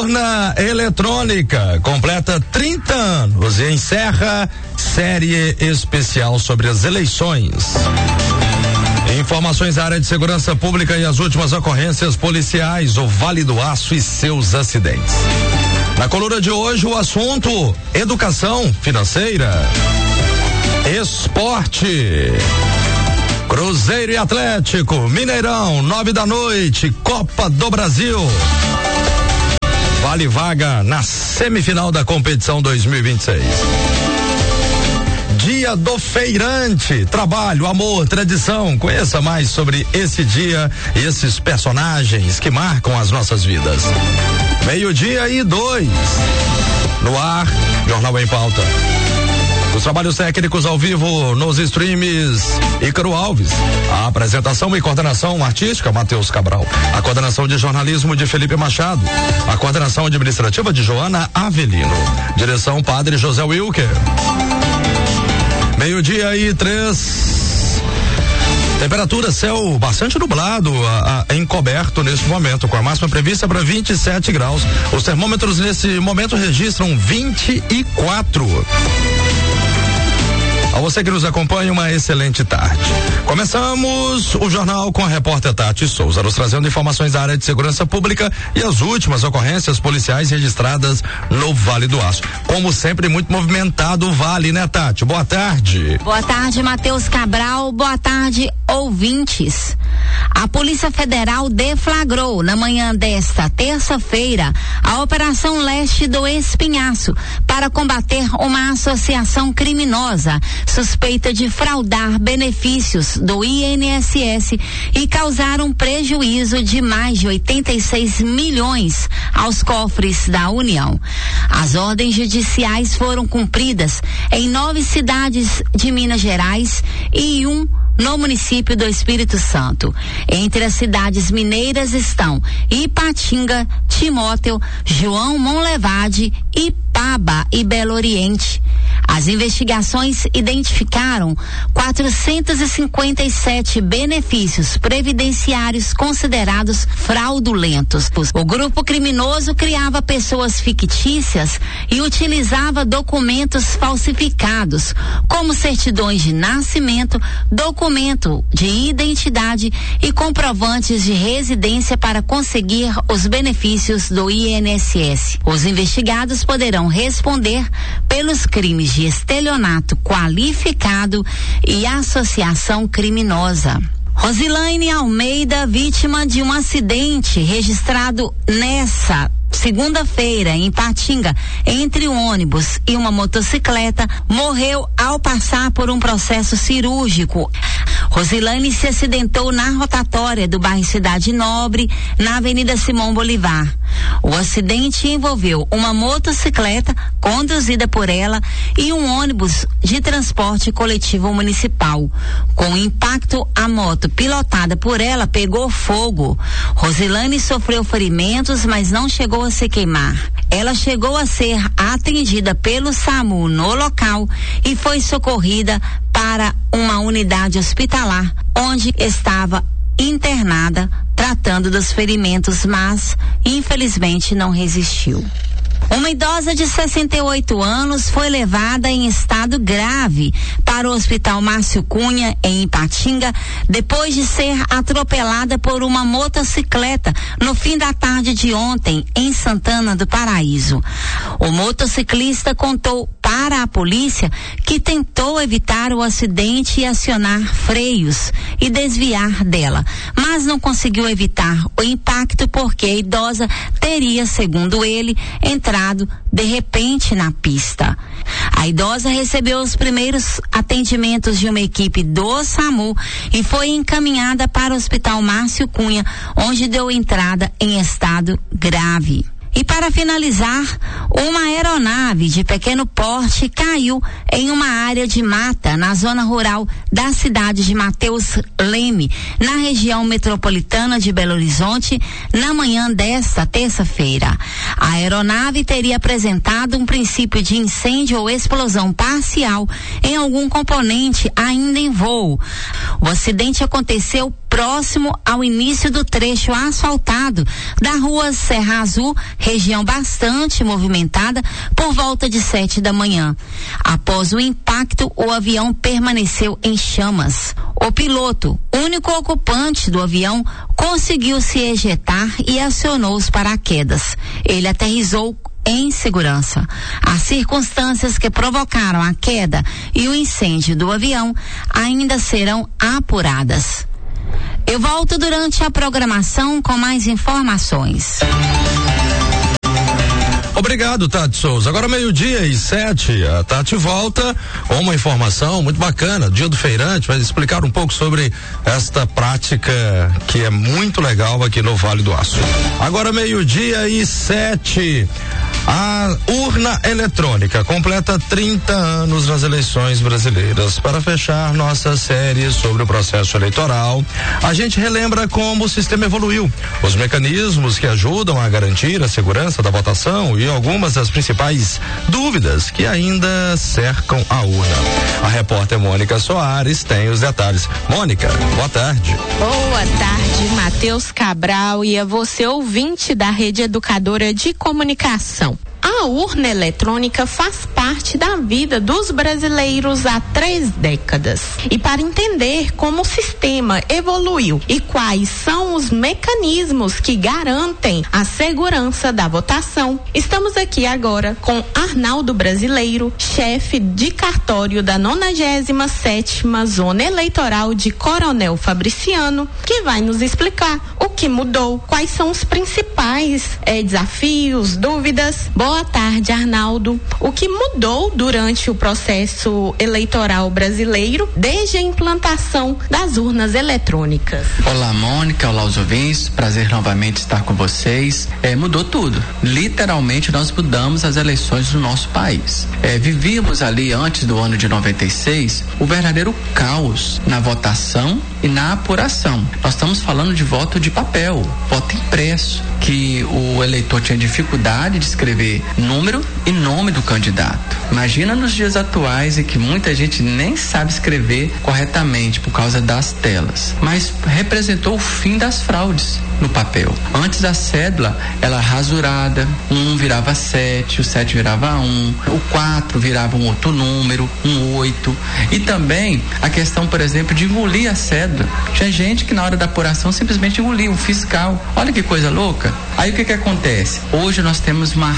Urna eletrônica completa 30 anos e encerra série especial sobre as eleições. Informações da área de segurança pública e as últimas ocorrências policiais, o Vale do Aço e seus acidentes. Na coluna de hoje, o assunto: educação financeira, esporte, Cruzeiro e Atlético, Mineirão, 9h, Copa do Brasil. Vale vaga na semifinal da competição 2026. Dia do Feirante, trabalho, amor, tradição. Conheça mais sobre esse dia e esses personagens que marcam as nossas vidas. 12:02. No ar, Jornal em Pauta. Os trabalhos técnicos ao vivo nos streams, Ícaro Alves. A apresentação e coordenação artística, Matheus Cabral. A coordenação de jornalismo de Felipe Machado. A coordenação administrativa de Joana Avelino. Direção Padre José Wilker. 12:03. Temperatura, céu bastante nublado, encoberto neste momento, com a máxima prevista para 27 graus. Os termômetros nesse momento registram 24. A você que nos acompanha, uma excelente tarde. Começamos o jornal com a repórter Tati Souza, nos trazendo informações da área de segurança pública e as últimas ocorrências policiais registradas no Vale do Aço. Como sempre, muito movimentado o Vale, né, Tati? Boa tarde. Boa tarde, Matheus Cabral. Boa tarde, ouvintes. A Polícia Federal deflagrou na manhã desta terça-feira a Operação Leste do Espinhaço para combater uma associação criminosa suspeita de fraudar benefícios do INSS e causar um prejuízo de mais de 86 milhões aos cofres da União. As ordens judiciais foram cumpridas em 9 cidades de Minas Gerais e 1 no município do Espírito Santo. Entre as cidades mineiras estão Ipatinga, Timóteo, João Monlevade, Ipaba e Belo Oriente. As investigações identificaram 457 benefícios previdenciários considerados fraudulentos. O grupo criminoso criava pessoas fictícias e utilizava documentos falsificados, como certidões de nascimento, documento de identidade e comprovantes de residência para conseguir os benefícios do INSS. Os investigados poderão responder pelos crimes de estelionato qualificado e associação criminosa. Rosilaine Almeida, vítima de um acidente registrado nessa segunda-feira em Ipatinga, entre um ônibus e uma motocicleta, morreu ao passar por um processo cirúrgico. Rosilaine se acidentou na rotatória do bairro Cidade Nobre, na Avenida Simão Bolivar. O acidente envolveu uma motocicleta conduzida por ela e um ônibus de transporte coletivo municipal. Com o impacto, a moto pilotada por ela pegou fogo. Rosilaine sofreu ferimentos, mas não chegou a se queimar. Ela chegou a ser atendida pelo SAMU no local e foi socorrida para uma unidade hospitalar, onde estava internada tratando dos ferimentos, mas infelizmente não resistiu. Uma idosa de 68 anos foi levada em estado grave para o Hospital Márcio Cunha, em Ipatinga, depois de ser atropelada por uma motocicleta no fim da tarde de ontem, em Santana do Paraíso. O motociclista contou para a polícia que tentou evitar o acidente e acionar freios e desviar dela, mas não conseguiu evitar o impacto porque a idosa teria, segundo ele, entrado de repente na pista. A idosa recebeu os primeiros atendimentos de uma equipe do SAMU e foi encaminhada para o Hospital Márcio Cunha, onde deu entrada em estado grave. E para finalizar, uma aeronave de pequeno porte caiu em uma área de mata na zona rural da cidade de Mateus Leme, na região metropolitana de Belo Horizonte, na manhã desta terça-feira. A aeronave teria apresentado um princípio de incêndio ou explosão parcial em algum componente ainda em voo. O acidente aconteceu próximo ao início do trecho asfaltado da rua Serra Azul, região bastante movimentada, por volta de 7 da manhã. Após o impacto, o avião permaneceu em chamas. O piloto, único ocupante do avião, conseguiu se ejetar e acionou os paraquedas. Ele aterrissou em segurança. As circunstâncias que provocaram a queda e o incêndio do avião ainda serão apuradas. Eu volto durante a programação com mais informações. Obrigado, Tati Souza. Agora 12:07, a Tati volta com uma informação muito bacana, Dia do Feirante, vai explicar um pouco sobre esta prática que é muito legal aqui no Vale do Aço. Agora 12:07, a urna eletrônica completa 30 anos nas eleições brasileiras. Para fechar nossa série sobre o processo eleitoral, a gente relembra como o sistema evoluiu, os mecanismos que ajudam a garantir a segurança da votação e algumas das principais dúvidas que ainda cercam a urna. A repórter Mônica Soares tem os detalhes. Mônica, boa tarde. Boa tarde, Matheus Cabral, e a você, ouvinte da Rede Educadora de Comunicação. A urna eletrônica faz parte da vida dos brasileiros há 3 décadas. E para entender como o sistema evoluiu e quais são os mecanismos que garantem a segurança da votação, estamos aqui agora com Arnaldo Brasileiro, chefe de cartório da 97ª Zona Eleitoral de Coronel Fabriciano, que vai nos explicar o que mudou, quais são os principais desafios, dúvidas. Boa tarde, Arnaldo. O que mudou durante o processo eleitoral brasileiro desde a implantação das urnas eletrônicas? Olá, Mônica, olá os ouvintes, prazer novamente estar com vocês. Mudou tudo. Literalmente nós mudamos as eleições do nosso país. Vivíamos ali antes do ano de 96 o verdadeiro caos na votação e na apuração. Nós estamos falando de voto de papel, voto impresso, que o eleitor tinha dificuldade de escrever número e nome do candidato. Imagina nos dias atuais em que muita gente nem sabe escrever corretamente por causa das telas. Mas representou o fim das fraudes no papel. Antes a cédula, ela rasurada, 1 virava 7, o 7 virava 1, o 4 virava um outro número, um 8. E também a questão, por exemplo, de engolir a cédula. Tinha gente que na hora da apuração simplesmente engolia o fiscal. Olha que coisa louca. Aí o que acontece? Hoje nós temos uma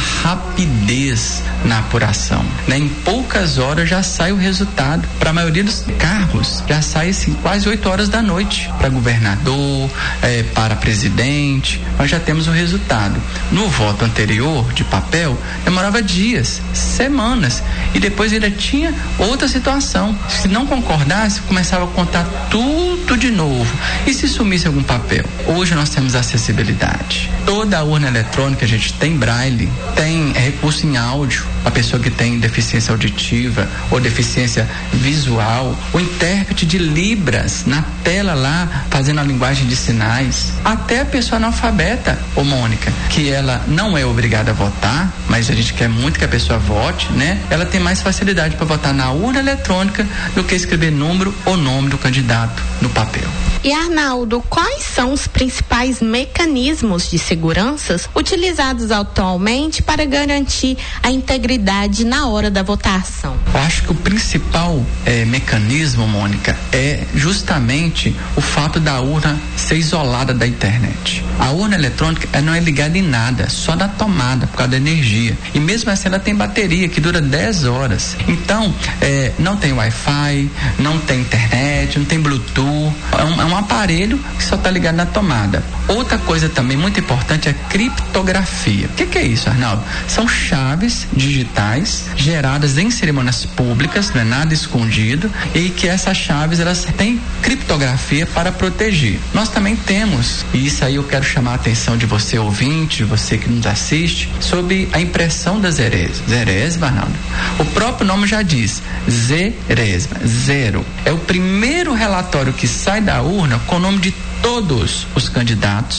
rapidez na apuração, né? Em poucas horas já sai o resultado. Para a maioria dos cargos já sai assim, quase 8 horas da noite. Para governador, para presidente, nós já temos o resultado. No voto anterior de papel demorava dias, semanas, e depois ainda tinha outra situação. Se não concordasse, começava a contar tudo de novo. E se sumisse algum papel? Hoje nós temos acessibilidade. Toda a urna eletrônica a gente tem braille, tem recurso em áudio, a pessoa que tem deficiência auditiva ou deficiência visual, o intérprete de Libras na tela lá, fazendo a linguagem de sinais, até a pessoa analfabeta, ô Mônica, que ela não é obrigada a votar, mas a gente quer muito que a pessoa vote, né? Ela tem mais facilidade para votar na urna eletrônica do que escrever número ou nome do candidato no papel. E Arnaldo, quais são os principais mecanismos de segurança utilizados atualmente para garantir a integridade na hora da votação? Eu acho que o principal mecanismo, Mônica, é justamente o fato da urna ser isolada da internet. A urna eletrônica não é ligada em nada, só na tomada, por causa da energia. E mesmo assim ela tem bateria que dura 10 horas. Então, não tem Wi-Fi, não tem internet, não tem Bluetooth. É um aparelho que só está ligado na tomada. Outra coisa também muito importante é a criptografia. O que é isso, Arnaldo? São chaves digitais geradas em cerimônias públicas, não é nada escondido, e que essas chaves elas têm criptografia para proteger. Nós também temos, e isso aí eu quero chamar a atenção de você ouvinte, de você que nos assiste, sobre a impressão da Zeresma. Zeresma, Arnaldo. O próprio nome já diz, Zeresma, zero. É o primeiro relatório que sai da urna com o nome de todos os candidatos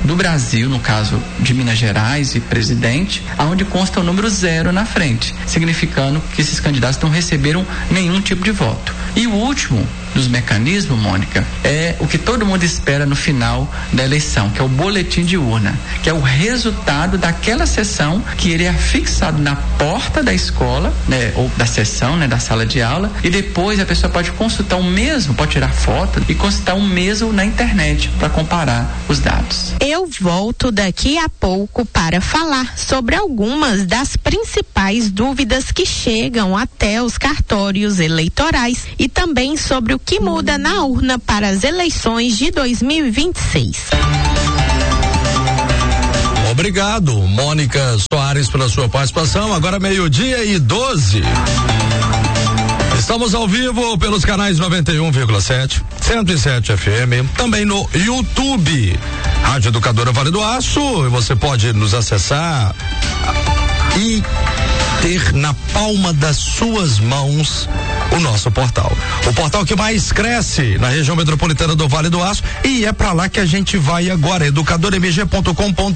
do Brasil, no caso de Minas Gerais e presidente, onde consta o número 0 na frente, significando que esses candidatos não receberam nenhum tipo de voto. E o último dos mecanismos, Mônica, é o que todo mundo espera no final da eleição, que é o boletim de urna, que é o resultado daquela sessão que ele é fixado na porta da escola, né, ou da sessão, né, da sala de aula, e depois a pessoa pode consultar o mesmo, pode tirar foto e consultar o mesmo na internet para comparar os dados. Eu volto daqui a pouco para falar sobre algumas das principais dúvidas que chegam até os cartórios eleitorais e também sobre o que muda na urna para as eleições de 2026. Obrigado, Mônica Soares, pela sua participação. Agora 12:12. Estamos ao vivo pelos canais 91,7, 107 FM, também no YouTube, Rádio Educadora Vale do Aço. Você pode nos acessar e ter na palma das suas mãos o nosso portal. O portal que mais cresce na região metropolitana do Vale do Aço, e é para lá que a gente vai agora, educadormg.com.br,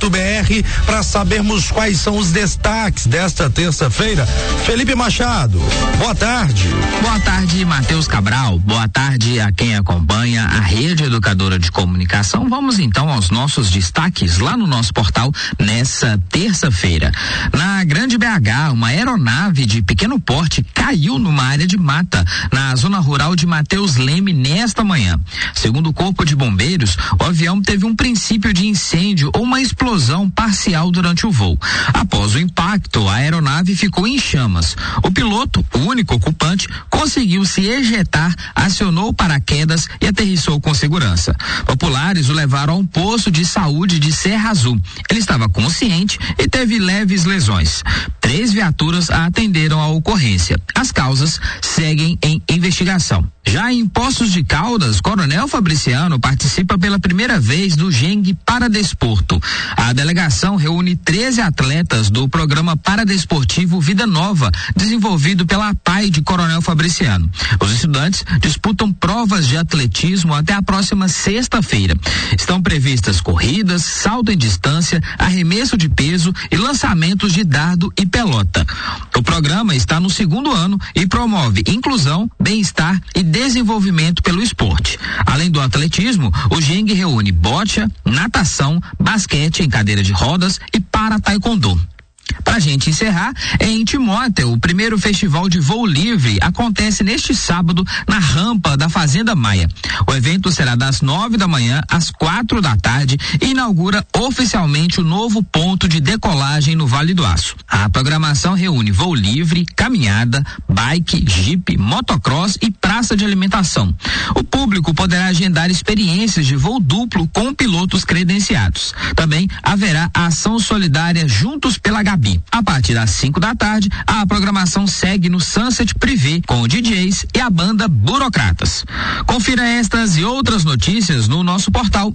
para sabermos quais são os destaques desta terça-feira. Felipe Machado, boa tarde. Boa tarde, Matheus Cabral. Boa tarde a quem acompanha a Rede Educadora de Comunicação. Vamos então aos nossos destaques lá no nosso portal nessa terça-feira. Na Grande BH, uma aeronave de pequeno porte caiu numa área de mata na zona rural de Mateus Leme nesta manhã. Segundo o Corpo de Bombeiros, o avião teve um princípio de incêndio ou uma explosão parcial durante o voo. Após o impacto, a aeronave ficou em chamas. O piloto, o único ocupante, conseguiu se ejetar, acionou o paraquedas e aterrissou com segurança. Populares o levaram a um posto de saúde de Serra Azul. Ele estava consciente e teve leves lesões. 3 viaturas a atenderam a ocorrência. As causas seguem em investigação. Já em Poços de Caldas, Coronel Fabriciano participa pela primeira vez do GENG Paradesporto. A delegação reúne 13 atletas do programa paradesportivo Vida Nova, desenvolvido pela APAI de Coronel Fabriciano. Os estudantes disputam provas de atletismo até a próxima sexta-feira. Estão previstas corridas, salto em distância, arremesso de peso e lançamentos de dardo e pelota. O programa está no 2º ano e promove inclusão, bem-estar e desenvolvimento pelo esporte. Além do atletismo, o GENG reúne bocha, natação, basquete em cadeira de rodas e para taekwondo. Pra gente encerrar, em Timóteo, o primeiro festival de voo livre acontece neste sábado na rampa da Fazenda Maia. O evento será das 9 da manhã às 4 da tarde e inaugura oficialmente o novo ponto de decolagem no Vale do Aço. A programação reúne voo livre, caminhada, bike, jipe, motocross e praça de alimentação. O público poderá agendar experiências de voo duplo com pilotos credenciados. Também haverá a ação solidária Juntos pela Gabi. A partir das 5 da tarde, a programação segue no Sunset Privé com DJs e a banda Burocratas. Confira estas e outras notícias no nosso portal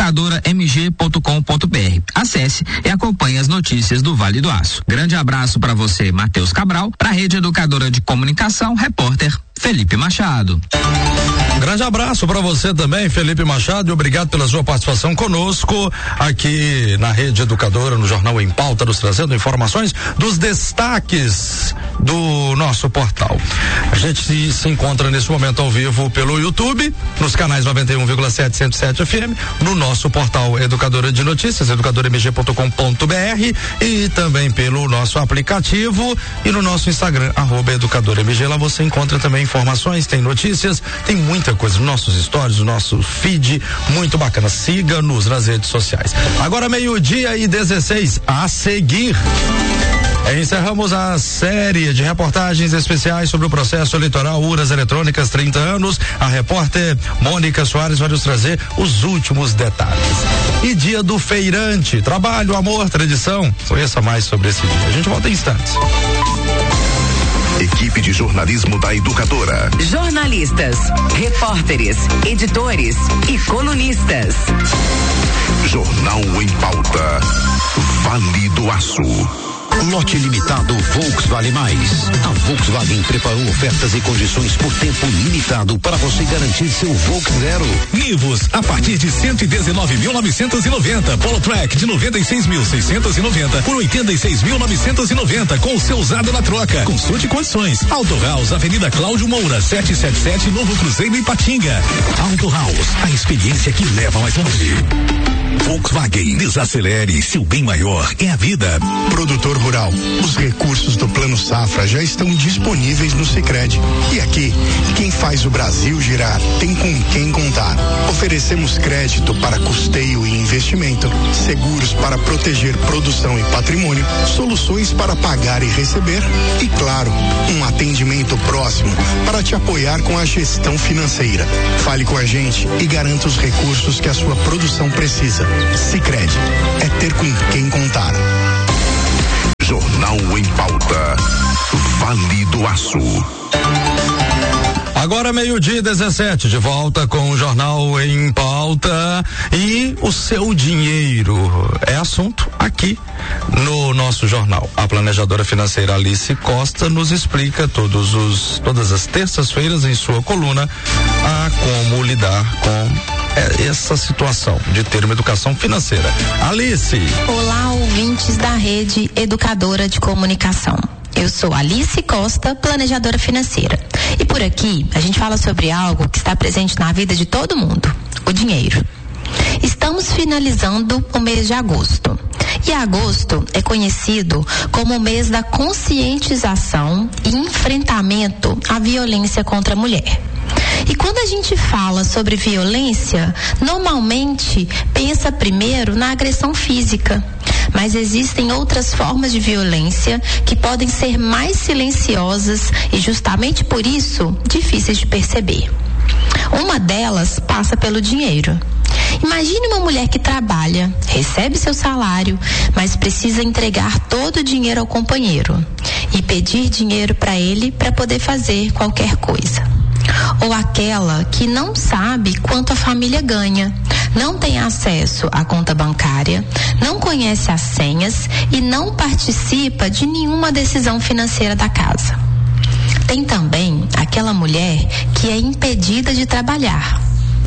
educadora.mg.com.br. Acesse e acompanhe as notícias do Vale do Aço. Grande abraço para você, Matheus Cabral, para a Rede Educadora de Comunicação, repórter Felipe Machado. Grande abraço para você também, Felipe Machado, e obrigado pela sua participação conosco aqui na Rede Educadora, no Jornal Em Pauta, nos trazendo informações dos destaques do nosso portal. A gente se encontra nesse momento ao vivo pelo YouTube, nos canais 91,7, 107 FM, no nosso portal Educadora de Notícias, educadormg.com.br, e também pelo nosso aplicativo e no nosso Instagram, @educadormg. Lá você encontra também informações, tem notícias, tem muita coisa nos nossos stories, no nosso feed, muito bacana. Siga-nos nas redes sociais. Agora 12:16, a seguir. Encerramos a série de reportagens especiais sobre o processo eleitoral Urnas Eletrônicas 30 anos. A repórter Mônica Soares vai nos trazer os últimos detalhes. E dia do feirante, trabalho, amor, tradição. Conheça mais sobre esse dia. A gente volta em instantes. Equipe de jornalismo da Educadora. Jornalistas, repórteres, editores e colunistas. Jornal em Pauta. Vale do Aço. Lote limitado Volkswagen Mais. A Volkswagen preparou ofertas e condições por tempo limitado para você garantir seu Volks Zero. Nivus, a partir de 119.990. Polo Track de 96.690 por 86.990 com o seu usado na troca. Consulte condições. Auto House, Avenida Cláudio Moura, 777, Novo Cruzeiro, Ipatinga. Auto House, a experiência que leva mais longe. Volkswagen, desacelere, seu bem maior é a vida. Produtor rural, os recursos do Plano Safra já estão disponíveis no Sicredi. E aqui, quem faz o Brasil girar tem com quem contar. Oferecemos crédito para custeio e investimento, seguros para proteger produção e patrimônio, soluções para pagar e receber e, claro, um atendimento próximo para te apoiar com a gestão financeira. Fale com a gente e garanta os recursos que a sua produção precisa. Sicredi, é ter com quem contar. Jornal em Pauta. Vale do Aço. Agora 12:17, de volta com o Jornal em Pauta. E o seu dinheiro é assunto aqui no nosso jornal. A planejadora financeira Alice Costa nos explica todas as terças-feiras em sua coluna a como lidar com essa situação de ter uma educação financeira. Alice. Olá, ouvintes da Rede Educadora de Comunicação. Eu sou Alice Costa, planejadora financeira. E por aqui a gente fala sobre algo que está presente na vida de todo mundo: o dinheiro. Estamos finalizando o mês de agosto. E agosto é conhecido como o mês da conscientização e enfrentamento à violência contra a mulher. E quando a gente fala sobre violência, normalmente pensa primeiro na agressão física. Mas existem outras formas de violência que podem ser mais silenciosas e justamente por isso difíceis de perceber. Uma delas passa pelo dinheiro. Imagine uma mulher que trabalha, recebe seu salário, mas precisa entregar todo o dinheiro ao companheiro e pedir dinheiro para ele para poder fazer qualquer coisa. Ou aquela que não sabe quanto a família ganha, não tem acesso à conta bancária, não conhece as senhas e não participa de nenhuma decisão financeira da casa. Tem também aquela mulher que é impedida de trabalhar,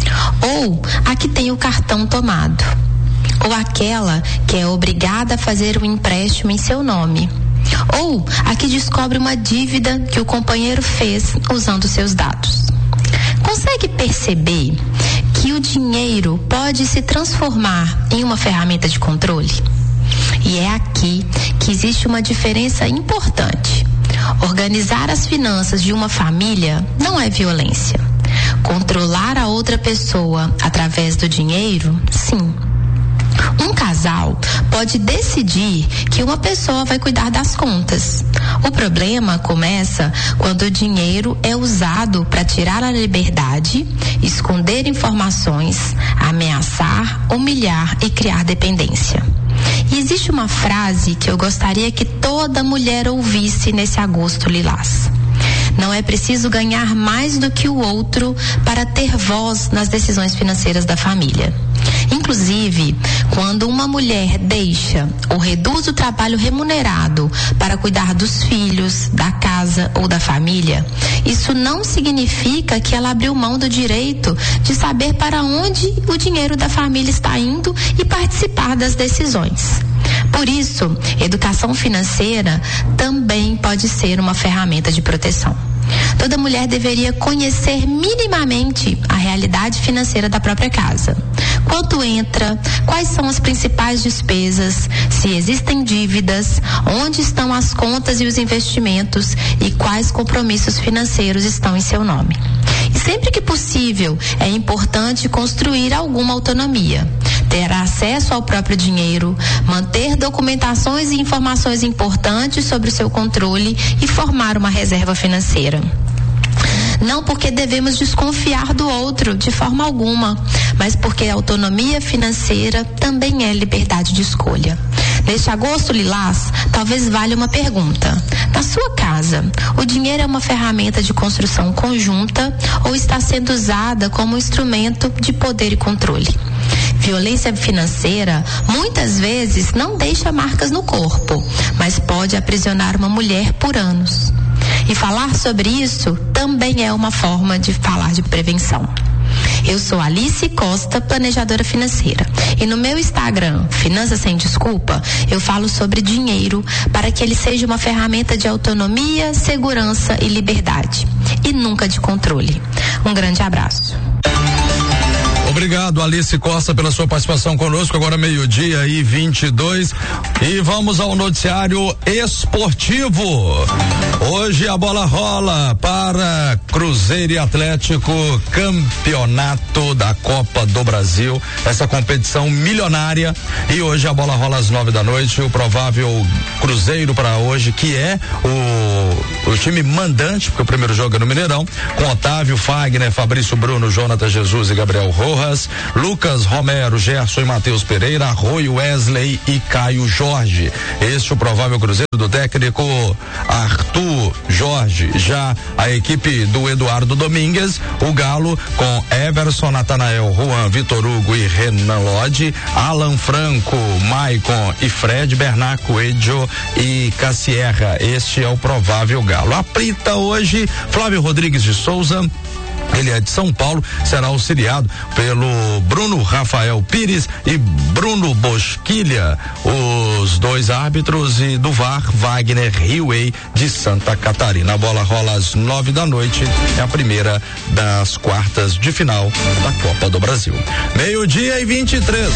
ou a que tem o cartão tomado, ou aquela que é obrigada a fazer um empréstimo em seu nome, ou a que descobre uma dívida que o companheiro fez usando seus dados. Consegue perceber que o dinheiro pode se transformar em uma ferramenta de controle? E é aqui que existe uma diferença importante. Organizar as finanças de uma família não é violência. Controlar a outra pessoa através do dinheiro, sim. Um casal pode decidir que uma pessoa vai cuidar das contas. O problema começa quando o dinheiro é usado para tirar a liberdade, esconder informações, ameaçar, humilhar e criar dependência. E existe uma frase que eu gostaria que toda mulher ouvisse nesse agosto lilás: não é preciso ganhar mais do que o outro para ter voz nas decisões financeiras da família. Inclusive, quando uma mulher deixa ou reduz o trabalho remunerado para cuidar dos filhos, da casa ou da família, isso não significa que ela abriu mão do direito de saber para onde o dinheiro da família está indo e participar das decisões. Por isso, educação financeira também pode ser uma ferramenta de proteção. Toda mulher deveria conhecer minimamente a realidade financeira da própria casa. Quanto entra, quais são as principais despesas, se existem dívidas, onde estão as contas e os investimentos e quais compromissos financeiros estão em seu nome. E sempre que possível, é importante construir alguma autonomia, ter acesso ao próprio dinheiro, manter documentações e informações importantes sobre o seu controle e formar uma reserva financeira. Não porque devemos desconfiar do outro de forma alguma, mas porque a autonomia financeira também é liberdade de escolha. Neste agosto lilás, talvez valha uma pergunta. Na sua casa, o dinheiro é uma ferramenta de construção conjunta ou está sendo usada como instrumento de poder e controle? Violência financeira muitas vezes não deixa marcas no corpo, mas pode aprisionar uma mulher por anos. E falar sobre isso também é uma forma de falar de prevenção. Eu sou Alice Costa, planejadora financeira. E no meu Instagram, Finanças Sem Desculpa, eu falo sobre dinheiro para que ele seja uma ferramenta de autonomia, segurança e liberdade. E nunca de controle. Um grande abraço. Obrigado, Alice Costa, pela sua participação conosco. Agora 12:22 e vamos ao noticiário esportivo. Hoje a bola rola para Cruzeiro e Atlético, campeonato da Copa do Brasil, essa competição milionária. E hoje a bola rola às 9:00. O provável Cruzeiro para hoje, que é o time mandante, porque o primeiro jogo é no Mineirão, com Otávio, Fagner, Fabrício Bruno, Jonathan Jesus e Gabriel Rojas, Lucas Romero, Gerson e Matheus Pereira, Arroio, Wesley e Caio Jorge. Este é o provável Cruzeiro do técnico Arthur Jorge. Já a equipe do Eduardo Domingues, o Galo, com Everson, Natanael, Juan, Vitor Hugo e Renan Lodge, Alan Franco, Maicon e Fred, Bernard Coelho e Cassierra. Este é o provável Galo. Apita hoje Flávio Rodrigues de Souza, ele é de São Paulo, será auxiliado pelo Bruno Rafael Pires e Bruno Bosquilha, os dois árbitros, e do VAR, Wagner Riway de Santa Catarina. A bola rola às 9:00, é a primeira das quartas de final da Copa do Brasil. 12:23.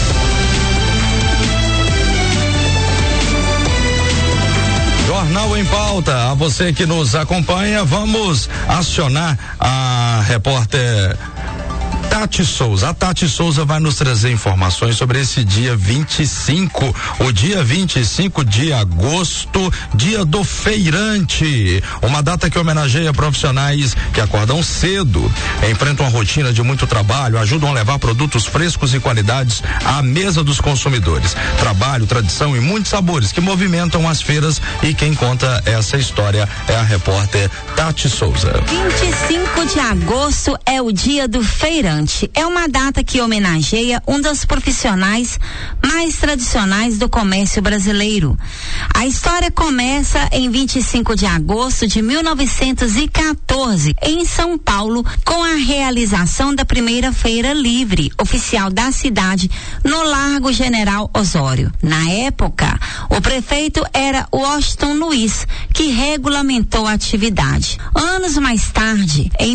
Jornal em Pauta, a você que nos acompanha, vamos acionar a repórter Tati Souza. A Tati Souza vai nos trazer informações sobre esse dia 25, o dia 25 de agosto, dia do feirante, uma data que homenageia profissionais que acordam cedo, enfrentam a rotina de muito trabalho, ajudam a levar produtos frescos e qualidades à mesa dos consumidores. Trabalho, tradição e muitos sabores que movimentam as feiras, e quem conta essa história é a repórter Tati Souza. 25 de agosto é o dia do feirante. É uma data que homenageia um dos profissionais mais tradicionais do comércio brasileiro. A história começa em 25 de agosto de 1914, em São Paulo, com a realização da primeira feira livre oficial da cidade, no Largo General Osório. Na época, o prefeito era Washington Luiz, que regulamentou a atividade. Anos mais tarde, em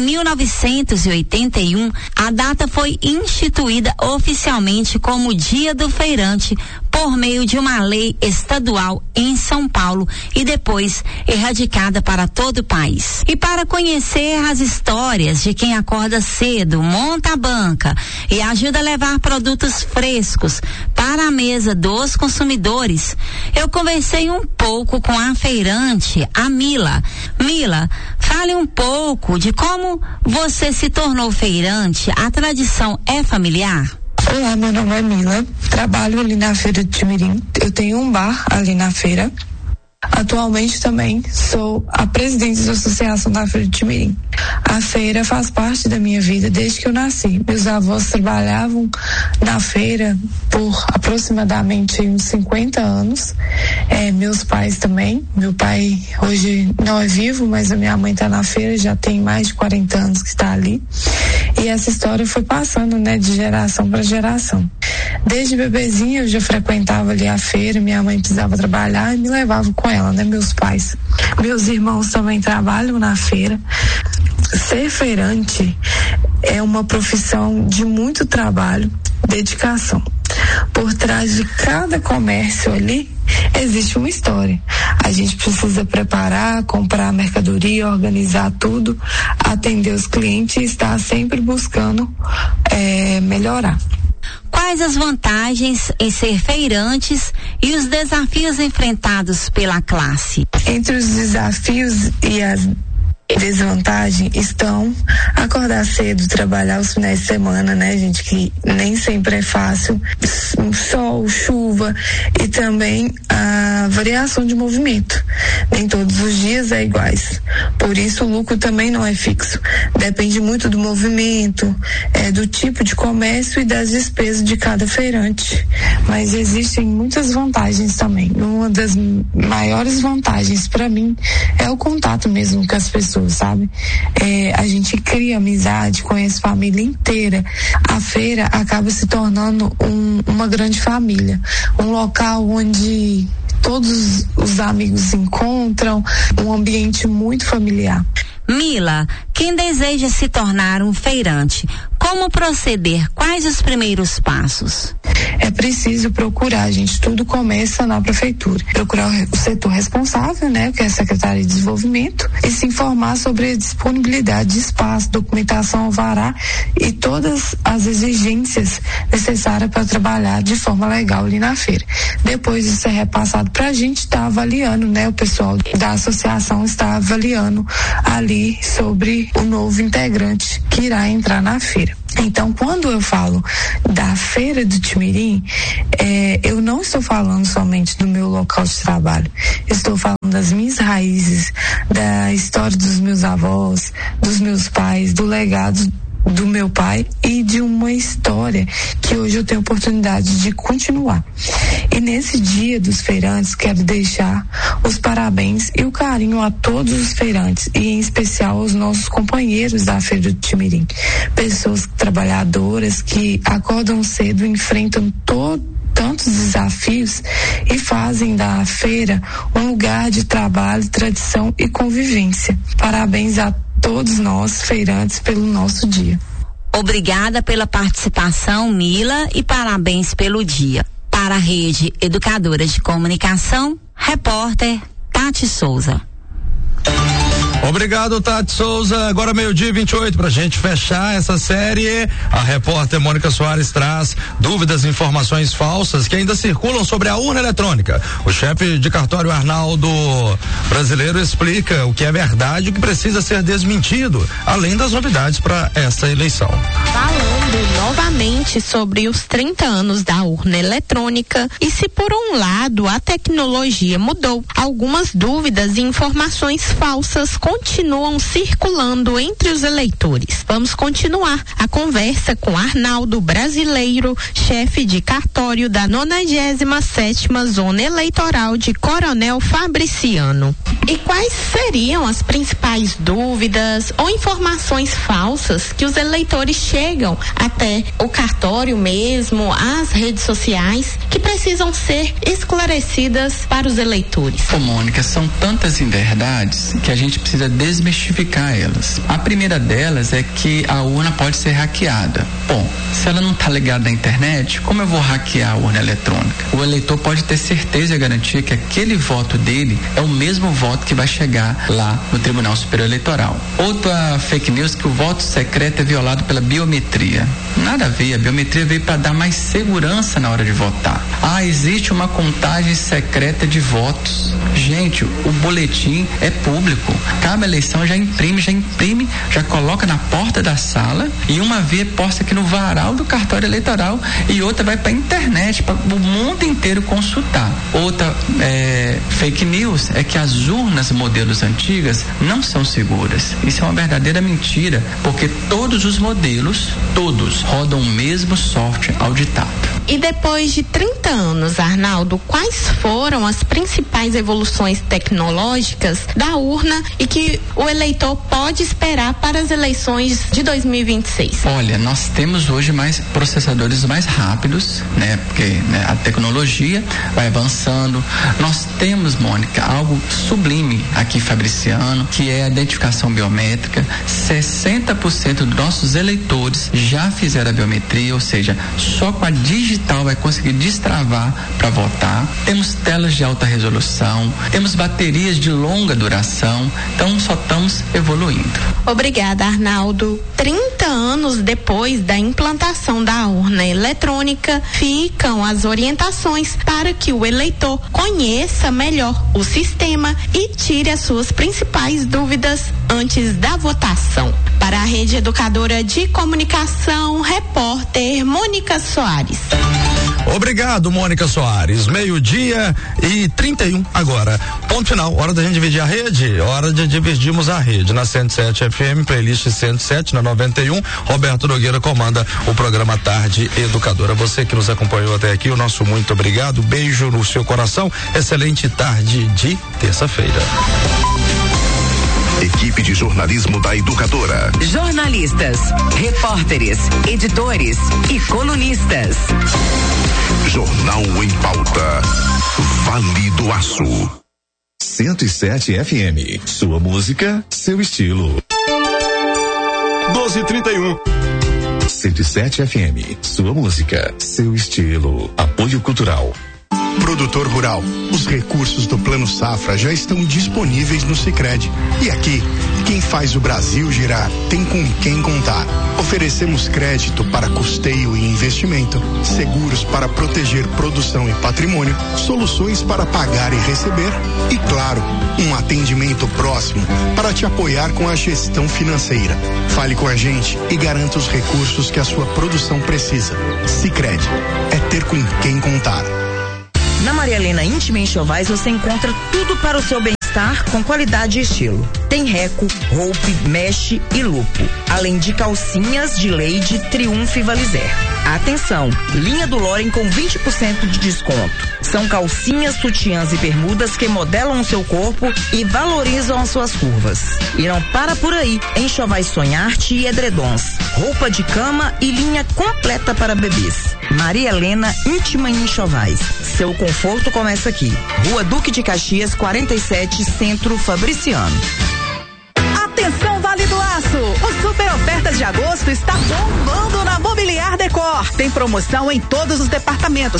1981, a data foi instituída oficialmente como Dia do Feirante por meio de uma lei estadual em São Paulo e depois erradicada para todo o país. E para conhecer as histórias de quem acorda cedo, monta a banca e ajuda a levar produtos frescos para a mesa dos consumidores, eu conversei um pouco com a feirante, a Mila. Mila, fale um pouco de como você se tornou feirante. A tradição é familiar? Olá, meu nome é Mila, trabalho ali na feira de Timirim, eu tenho um bar ali na feira. Atualmente também sou a presidente da Associação da Feira de Timirim. A feira faz parte da minha vida desde que eu nasci. Meus avós trabalhavam na feira por aproximadamente uns 50 anos. Meus pais também. Meu pai hoje não é vivo, mas a minha mãe está na feira, já tem mais de 40 anos que está ali. E essa história foi passando, né, de geração para geração. Desde bebezinha eu já frequentava ali a feira, minha mãe precisava trabalhar e me levava com ela, né, meus pais. Meus irmãos também trabalham na feira. Ser feirante é uma profissão de muito trabalho, dedicação. Por trás de cada comércio ali existe uma história. A gente precisa preparar, comprar a mercadoria, organizar tudo, atender os clientes e estar sempre buscando melhorar. Quais as vantagens em ser feirantes e os desafios enfrentados pela classe? Entre os desafios e as desvantagem estão acordar cedo, trabalhar os finais de semana, né, gente, que nem sempre é fácil, sol, chuva e também a variação de movimento. Nem todos os dias é iguais. Por isso o lucro também não é fixo. Depende muito do movimento, do tipo de comércio e das despesas de cada feirante. Mas existem muitas vantagens também. Uma das maiores vantagens para mim é o contato mesmo com as pessoas, sabe? A gente cria amizade, conhece família inteira. A feira acaba se tornando uma grande família, um local onde todos os amigos se encontram, um ambiente muito familiar. Mila, quem deseja se tornar um feirante, como proceder? Quais os primeiros passos? É preciso procurar, gente, tudo começa na prefeitura. Procurar o setor responsável, né, que é a Secretaria de Desenvolvimento, e se informar sobre a disponibilidade de espaço, documentação, alvará e todas as exigências necessárias para trabalhar de forma legal ali na feira. Depois isso é repassado para a gente estar avaliando, né, o pessoal da associação está avaliando ali sobre o novo integrante que irá entrar na feira. Então, quando eu falo da Feira do Timirim, eu não estou falando somente do meu local de trabalho. Estou falando das minhas raízes, da história dos meus avós, dos meus pais, do legado do meu pai e de uma história que hoje eu tenho oportunidade de continuar. E nesse dia dos feirantes, quero deixar os parabéns e o carinho a todos os feirantes e em especial aos nossos companheiros da Feira do Timirim. Pessoas trabalhadoras que acordam cedo, enfrentam tantos desafios e fazem da feira um lugar de trabalho, tradição e convivência. Parabéns a todos nós, feirantes, pelo nosso dia. Obrigada pela participação, Mila, e parabéns pelo dia. Para a Rede Educadora de Comunicação, repórter Tati Souza. Obrigado, Tati Souza. Agora 12:28 pra gente fechar essa série. A repórter Mônica Soares traz dúvidas e informações falsas que ainda circulam sobre a urna eletrônica. O chefe de cartório Arnaldo Brasileiro explica o que é verdade e o que precisa ser desmentido, além das novidades para esta eleição. Falando novamente sobre os 30 anos da urna eletrônica e se por um lado a tecnologia mudou, algumas dúvidas e informações falsas continuam circulando entre os eleitores. Vamos continuar a conversa com Arnaldo Brasileiro, chefe de cartório da 97ª Zona Eleitoral de Coronel Fabriciano. E quais seriam as principais dúvidas ou informações falsas que os eleitores chegam até o cartório mesmo, as redes sociais, que precisam ser esclarecidas para os eleitores? Ô, Mônica, são tantas inverdades que a gente precisa desmistificar elas. A primeira delas é que a urna pode ser hackeada. Bom, se ela não está ligada na internet, como eu vou hackear a urna eletrônica? O eleitor pode ter certeza e garantia que aquele voto dele é o mesmo voto que vai chegar lá no Tribunal Superior Eleitoral. Outra fake news que o voto secreto é violado pela biometria. Nada a ver, a biometria veio para dar mais segurança na hora de votar. Existe uma contagem secreta de votos. Gente, o boletim é público. Cada eleição já imprime, já coloca na porta da sala e uma via posta aqui no varal do cartório eleitoral e outra vai para a internet para o mundo inteiro consultar. Outra fake news é que as urnas modelos antigas não são seguras. Isso é uma verdadeira mentira, porque todos os modelos, rodam o mesmo software auditado. E depois de 30 anos, Arnaldo, quais foram as principais evoluções tecnológicas da urna e que o eleitor pode esperar para as eleições de 2026? Olha, nós temos hoje mais processadores mais rápidos, né? Porque a tecnologia vai avançando. Nós temos, Mônica, algo sublime aqui Fabriciano, que é a identificação biométrica. 60% dos nossos eleitores já fizeram a biometria, ou seja, só com a digital vai conseguir destravar para votar. Temos telas de alta resolução, temos baterias de longa duração, então só estamos evoluindo. Obrigada, Arnaldo. 30 anos depois da implantação da urna eletrônica, ficam as orientações para que o eleitor conheça melhor o sistema e tire as suas principais dúvidas antes da votação. Para a Rede Educadora de Comunicação, repórter Mônica Soares. Obrigado, Mônica Soares. 12:31 agora. Ponto final. Hora da gente dividir a rede. Hora de dividirmos a rede. Na 107 FM, playlist 107, na 91. Roberto Nogueira comanda o programa Tarde Educadora. Você que nos acompanhou até aqui, o nosso muito obrigado. Beijo no seu coração. Excelente tarde de terça-feira. Equipe de jornalismo da Educadora. Jornalistas, repórteres, editores e colunistas. Jornal em Pauta. Vale do Aço. 107 FM. Sua música, seu estilo. 12:31. 107 FM. Sua música, seu estilo. Apoio Cultural. Produtor rural, os recursos do Plano Safra já estão disponíveis no Sicredi. E aqui, quem faz o Brasil girar tem com quem contar. Oferecemos crédito para custeio e investimento, seguros para proteger produção e patrimônio, soluções para pagar e receber e, claro, um atendimento próximo para te apoiar com a gestão financeira. Fale com a gente e garanta os recursos que a sua produção precisa. Sicredi, é ter com quem contar. Na Maria Helena Íntima Enxovais você encontra tudo para o seu bem-estar com qualidade e estilo. Tem reco, roupe, meche e lupo, além de calcinhas de Leide, Triunfo e Valizer. Atenção, linha do Loren com 20% de desconto. São calcinhas, sutiãs e bermudas que modelam o seu corpo e valorizam as suas curvas. E não para por aí, Enxovais Sonharte e edredons, roupa de cama e linha completa para bebês. Maria Helena Íntima Enxovais. Seu conforto começa aqui. Rua Duque de Caxias, 47, Centro Fabriciano. Atenção, Vale do Aço! O Super Ofertas de Agosto está bombando na Mobiliar Decor. Tem promoção em todos os departamentos.